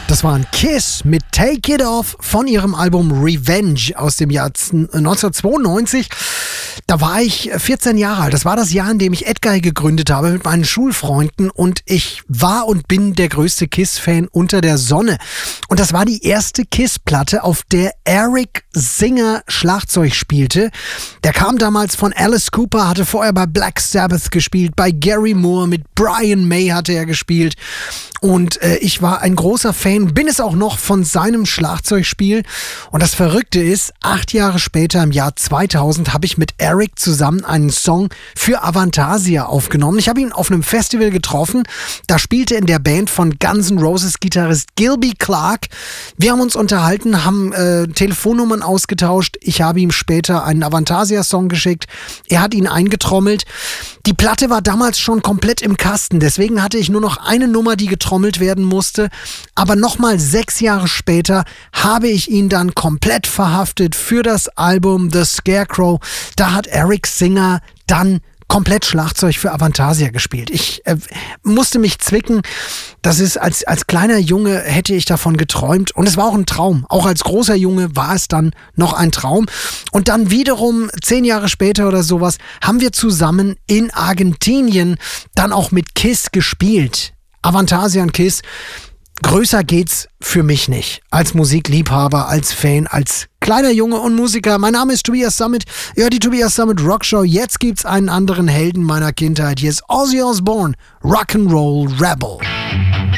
Das war ein Kiss mit Take It Off von ihrem Album Revenge aus dem Jahr 1992. Da war ich 14 Jahre alt. Das war das Jahr, in dem ich Edguy gegründet habe mit meinen Schulfreunden und ich war und bin der größte Kiss-Fan unter der Sonne. Und das war die erste Kiss-Platte, auf der Eric Singer Schlagzeug spielte. Der kam damals von Alice Cooper, hatte vorher bei Black Sabbath gespielt, bei Gary Moore, mit Brian May hatte er gespielt. Und ich war ein großer Fan, bin es auch noch, von seinem Schlagzeugspiel. Und das Verrückte ist, 8 Jahre später, im Jahr 2000, habe ich mit Eric zusammen einen Song für Avantasia aufgenommen. Ich habe ihn auf einem Festival getroffen. Da spielte in der Band von Guns N' Roses Gitarrist Gilby Clarke. Wir haben uns unterhalten, haben Telefonnummern ausgetauscht. Ich habe ihm später einen Avantasia-Song geschickt. Er hat ihn eingetrommelt. Die Platte war damals schon komplett im Kasten. Deswegen hatte ich nur noch eine Nummer, die getrommelt werden musste. Aber nochmal 6 Jahre später habe ich ihn dann komplett verhaftet für das Album The Scarecrow. Da hat Eric Singer dann komplett Schlagzeug für Avantasia gespielt. Ich musste mich zwicken. Das ist, als kleiner Junge hätte ich davon geträumt. Und es war auch ein Traum. Auch als großer Junge war es dann noch ein Traum. Und dann wiederum 10 Jahre später oder sowas haben wir zusammen in Argentinien dann auch mit Kiss gespielt. Avantasia und Kiss. Größer geht's für mich nicht. Als Musikliebhaber, als Fan, als kleiner Junge und Musiker. Mein Name ist Tobias Summit. Ihr hört die Tobias Summit Rockshow. Jetzt gibt's einen anderen Helden meiner Kindheit. Hier ist Ozzy Osbourne, Rock'n'Roll Rebel.